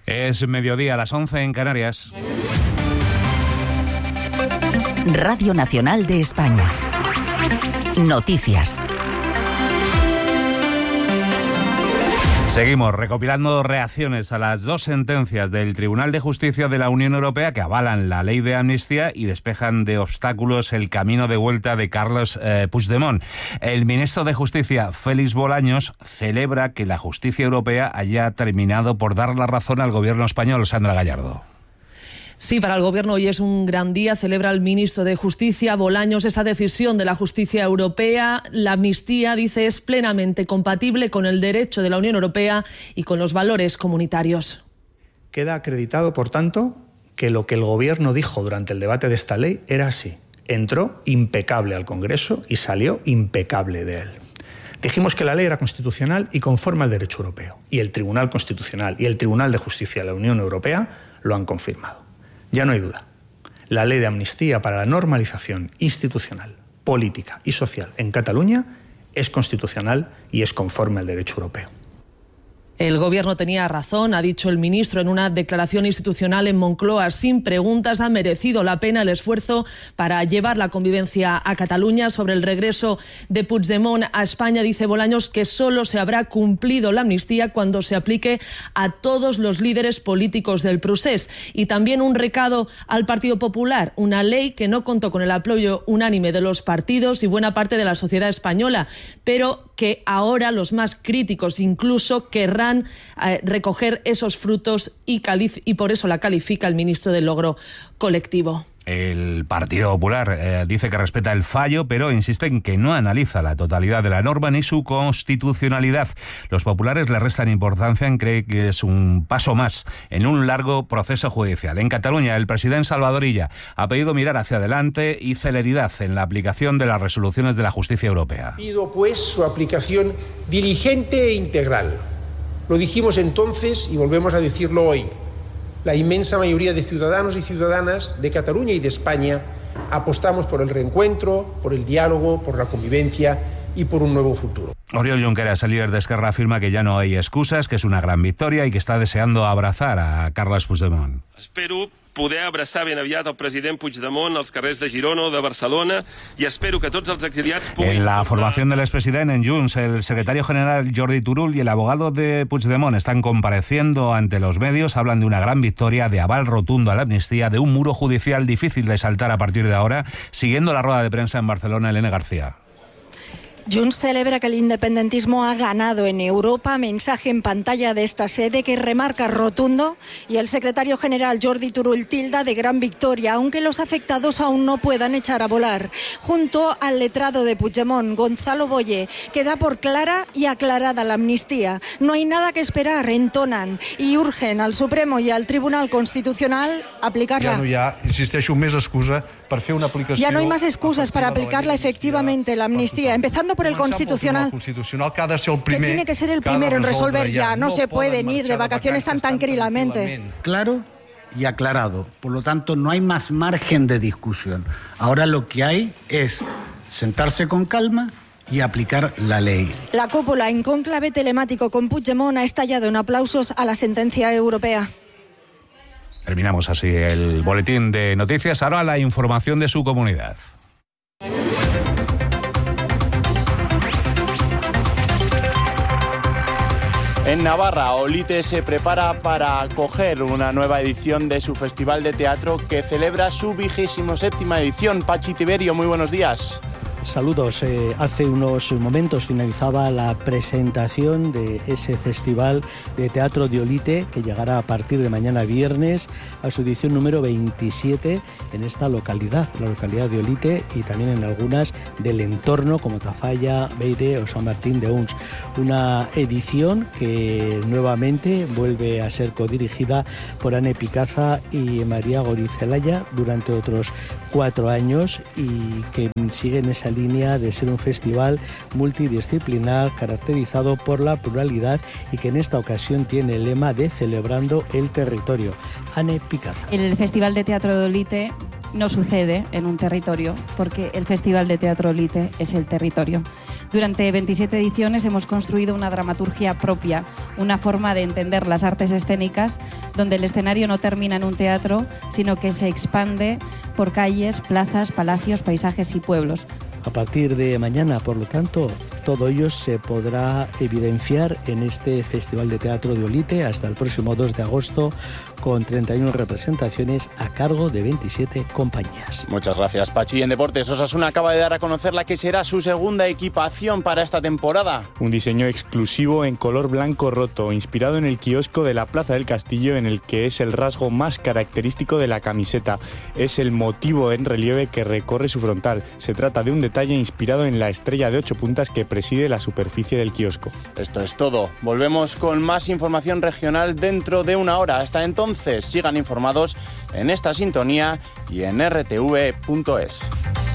Es mediodía, a las 11 en Canarias. Radio Nacional de España. Noticias. Seguimos recopilando reacciones a las dos sentencias del Tribunal de Justicia de la Unión Europea que avalan la ley de amnistía y despejan de obstáculos el camino de vuelta de Carles Puigdemont. El ministro de Justicia, Félix Bolaños, celebra que la justicia europea haya terminado por dar la razón al gobierno español. Sandra Gallardo. Sí, para el Gobierno hoy es un gran día. Celebra el ministro de Justicia, Bolaños, esa decisión de la justicia europea. La amnistía, dice, es plenamente compatible con el derecho de la Unión Europea y con los valores comunitarios. Queda acreditado, por tanto, que lo que el Gobierno dijo durante el debate de esta ley era así. Entró impecable al Congreso y salió impecable de él. Dijimos que la ley era constitucional y conforme al derecho europeo. Y el Tribunal Constitucional y el Tribunal de Justicia de la Unión Europea lo han confirmado. Ya no hay duda. La ley de amnistía para la normalización institucional, política y social en Cataluña es constitucional y es conforme al derecho europeo. El Gobierno tenía razón, ha dicho el ministro en una declaración institucional en Moncloa. Sin preguntas, ha merecido la pena el esfuerzo para llevar la convivencia a Cataluña. Sobre el regreso de Puigdemont a España, dice Bolaños que solo se habrá cumplido la amnistía cuando se aplique a todos los líderes políticos del procés. Y también un recado al Partido Popular, una ley que no contó con el apoyo unánime de los partidos y buena parte de la sociedad española, pero que ahora los más críticos incluso querrán recoger esos frutos y por eso la califica el ministro del logro colectivo. El Partido Popular dice que respeta el fallo, pero insiste en que no analiza la totalidad de la norma ni su constitucionalidad. Los populares le restan importancia en creer que es un paso más en un largo proceso judicial. En Cataluña, el presidente Salvador Illa ha pedido mirar hacia adelante y celeridad en la aplicación de las resoluciones de la justicia europea. Pido, pues, su aplicación diligente e integral. Lo dijimos entonces y volvemos a decirlo hoy. La inmensa mayoría de ciudadanos y ciudadanas de Cataluña y de España apostamos por el reencuentro, por el diálogo, por la convivencia y por un nuevo futuro. Oriol Junqueras, el líder de Esquerra, afirma que ya no hay excusas, que es una gran victoria y que está deseando abrazar a Carles Puigdemont. Espero poder abraçar ben aviat el president Puigdemont als carrers de Girona o de Barcelona i espero que tots els exiliats puguin... En la formación del expresidente en Junts, el secretario general Jordi Turull y el abogado de Puigdemont están compareciendo ante los medios. Hablan de una gran victoria, de aval rotundo a la amnistía, de un muro judicial difícil de saltar a partir de ahora. Siguiendo la rueda de prensa en Barcelona, Elena García. Junts celebra que el independentismo ha ganado en Europa. Mensaje en pantalla de esta sede que remarca rotundo. Y el secretario general Jordi Turull tilda de gran victoria, aunque los afectados aún no puedan echar a volar. Junto al letrado de Puigdemont, Gonzalo Boye, que da por clara y aclarada la amnistía. No hay nada que esperar, entonan, y urgen al Supremo y al Tribunal Constitucional aplicarla. Ja no hi ha, insisteixo, més excusa per fer una aplicació... Ya no hay más excusas para aplicarla efectivamente, la amnistía, empezando por el Constitucional, que ha de ser el primer, que tiene que ser el primero en resolver ya. No se pueden ir de vacaciones tan tranquilamente. Claro y aclarado. Por lo tanto, no hay más margen de discusión. Ahora lo que hay es sentarse con calma y aplicar la ley. La cúpula en cónclave telemático con Puigdemont ha estallado en aplausos a la sentencia europea. Terminamos así el boletín de noticias. Ahora la información de su comunidad. En Navarra, Olite se prepara para acoger una nueva edición de su Festival de Teatro que celebra su 27ª edición. Pachi Tiberio, muy buenos días. Saludos. Hace unos momentos finalizaba la presentación de ese Festival de Teatro de Olite que llegará a partir de mañana viernes a su edición número 27 en esta localidad, la localidad de Olite, y también en algunas del entorno como Tafalla, Beire o San Martín de Uns. Una edición que nuevamente vuelve a ser codirigida por Ane Picaza y María Gorizelaya durante otros 4 años y que sigue en esa línea de ser un festival multidisciplinar caracterizado por la pluralidad y que en esta ocasión tiene el lema de Celebrando el Territorio. Ane Picaza. El Festival de Teatro de Olite no sucede en un territorio, porque el Festival de Teatro Olite es el territorio. Durante 27 ediciones hemos construido una dramaturgia propia, una forma de entender las artes escénicas, donde el escenario no termina en un teatro, sino que se expande por calles, plazas, palacios, paisajes y pueblos. A partir de mañana, por lo tanto, todo ello se podrá evidenciar en este Festival de Teatro de Olite hasta el próximo 2 de agosto, con 31 representaciones a cargo de 27 compañías. Muchas gracias, Pachi. En deportes, Osasuna acaba de dar a conocer la que será su segunda equipación para esta temporada. Un diseño exclusivo en color blanco roto, inspirado en el kiosco de la Plaza del Castillo, en el que es el rasgo más característico de la camiseta. Es el motivo en relieve que recorre su frontal. Se trata de un detalle inspirado en la estrella de 8 puntas que preside la superficie del kiosco. Esto es todo. Volvemos con más información regional dentro de una hora. Hasta entonces, sigan informados en esta sintonía y en rtv.es.